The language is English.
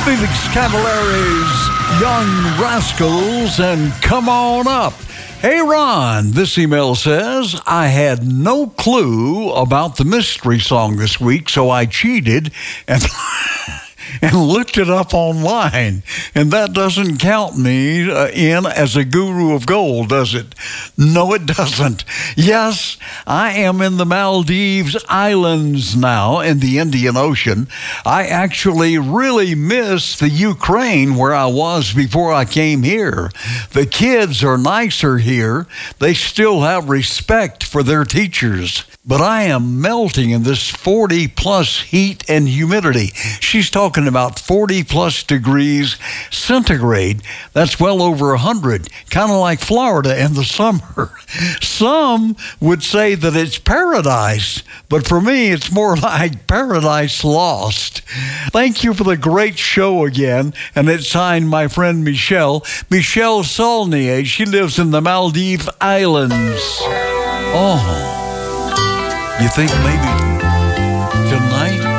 Felix Cavalari's Young Rascals and Come On Up. Hey, Ron, this email says, I had no clue about the mystery song this week, so I cheated and and looked it up online. And that doesn't count me in as a guru of gold, does it? No, it doesn't. Yes, I am in the Maldives Islands now in the Indian Ocean. I actually really miss the Ukraine where I was before I came here. The kids are nicer here. They still have respect for their teachers. But I am melting in this 40-plus heat and humidity. She's talking about 40-plus degrees centigrade. That's well over 100, kind of like Florida in the summer. Some would say that it's paradise, but for me, it's more like paradise lost. Thank you for the great show again, and it's signed my friend Michelle Saulnier. She lives in the Maldives Islands. Oh. You think maybe tonight